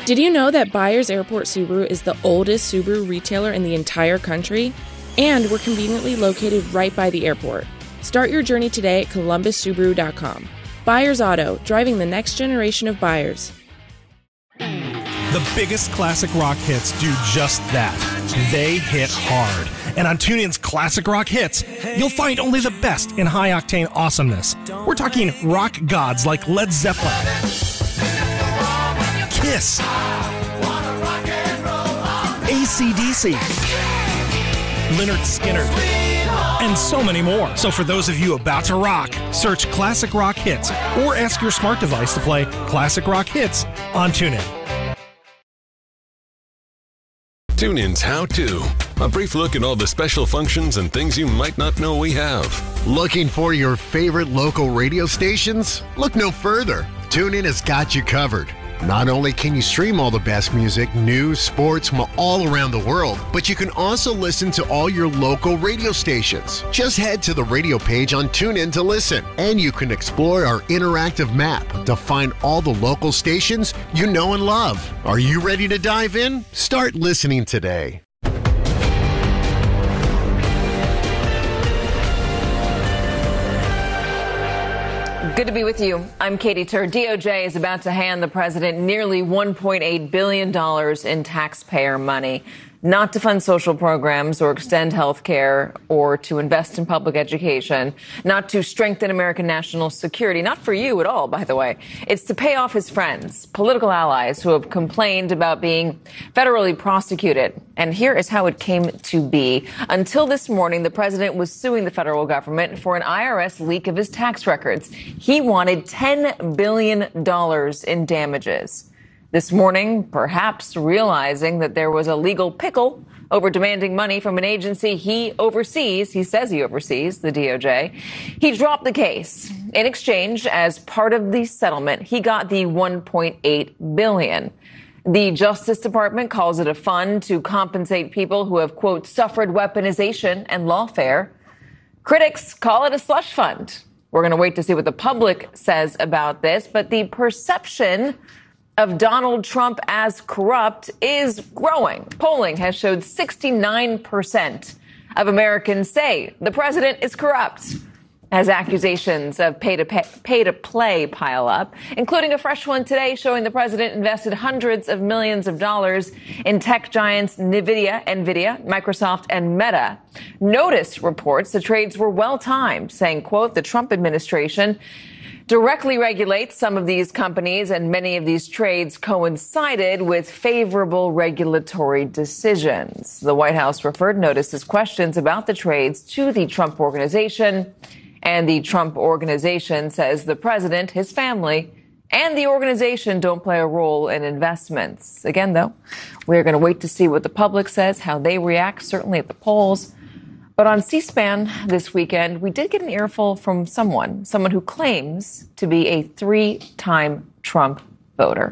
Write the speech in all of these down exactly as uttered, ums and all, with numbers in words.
Did you know that Byers Airport Subaru is the oldest Subaru retailer in the entire country? And we're conveniently located right by the airport. Start your journey today at columbus subaru dot com. Byers Auto, driving the next generation of buyers. The biggest classic rock hits do just that. They hit hard. And on TuneIn's Classic Rock Hits, you'll find only the best in high-octane awesomeness. We're talking rock gods like Led Zeppelin, Kiss, A C D C, Lynyrd Skynyrd, and so many more. So for those of you about to rock, search Classic Rock Hits or ask your smart device to play Classic Rock Hits on TuneIn. TuneIn's How To. A brief look at all the special functions and things you might not know we have. Looking for your favorite local radio stations? Look no further. TuneIn has got you covered. Not only can you stream all the best music, news, sports from all around the world, but you can also listen to all your local radio stations. Just head to the radio page on TuneIn to listen, and you can explore our interactive map to find all the local stations you know and love. Are you ready to dive in? Start listening today. Good to be with you. I'm Katie Tur. D O J is about to hand the president nearly one point eight billion dollars in taxpayer money, not to fund social programs or extend health care or to invest in public education, not to strengthen American national security, not for you at all, by the way. It's to pay off his friends, political allies who have complained about being federally prosecuted. And here is how it came to be. Until this morning, the president was suing the federal government for an I R S leak of his tax records. He wanted ten billion dollars in damages. This morning, perhaps realizing that there was a legal pickle over demanding money from an agency he oversees, he says he oversees, the D O J, he dropped the case. In exchange, as part of the settlement, he got the one point eight billion dollars. The Justice Department calls it a fund to compensate people who have, quote, suffered weaponization and lawfare. Critics call it a slush fund. We're going to wait to see what the public says about this, but the perception of Donald Trump as corrupt is growing. Polling has showed sixty-nine percent of Americans say the president is corrupt, as accusations of pay to pay, pay to play pile up, including a fresh one today showing the president invested hundreds of millions of dollars in tech giants Nvidia, Nvidia, Microsoft, and Meta. Notice reports the trades were well timed, saying, quote, the Trump administration directly regulates some of these companies, and many of these trades coincided with favorable regulatory decisions. The White House referred notices questions about the trades to the Trump Organization, and the Trump Organization says the president, his family, and the organization don't play a role in investments. Again, though, we're going to wait to see what the public says, how they react, certainly at the polls. But on C-SPAN this weekend, we did get an earful from someone, someone who claims to be a three-time Trump voter.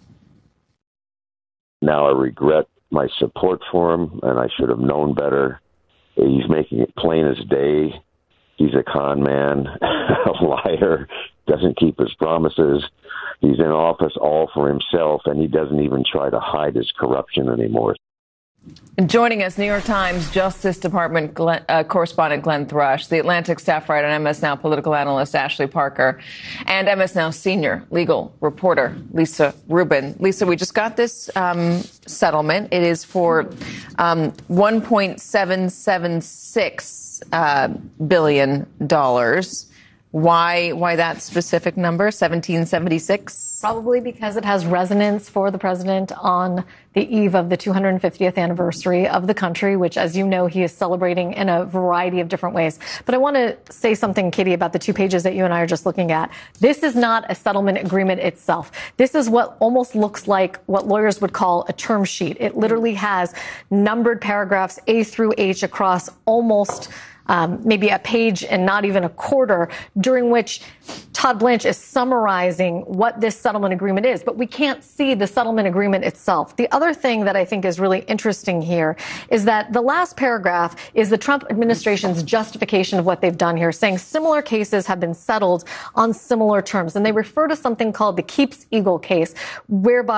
Now I regret my support for him, and I should have known better. He's making it plain as day. He's a con man, a liar, doesn't keep his promises. He's in office all for himself, and he doesn't even try to hide his corruption anymore. Joining us, New York Times Justice Department Glenn, uh, correspondent Glenn Thrush, the Atlantic staff writer and M S Now political analyst Ashley Parker, and M S Now senior legal reporter Lisa Rubin. Lisa, we just got this um, settlement. It is for um, one point seven seven six uh, billion dollars. Why, why that specific number, seventeen seventy-six? Probably because it has resonance for the president on the eve of the two hundred fiftieth anniversary of the country, which, as you know, he is celebrating in a variety of different ways. But I want to say something, Katie, about the two pages that you and I are just looking at. This is not a settlement agreement itself. This is what almost looks like what lawyers would call a term sheet. It literally has numbered paragraphs A through H across almost Um, maybe a page and not even a quarter, during which Todd Blanche is summarizing what this settlement agreement is. But we can't see the settlement agreement itself. The other thing that I think is really interesting here is that the last paragraph is the Trump administration's justification of what they've done here, saying similar cases have been settled on similar terms. And they refer to something called the Keeps Eagle case, whereby